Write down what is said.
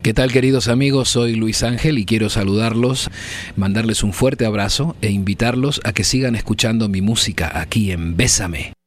¿Qué tal, queridos amigos? Soy Luis Ángel y quiero saludarlos, mandarles un fuerte abrazo e invitarlos a que sigan escuchando mi música aquí en Bésame.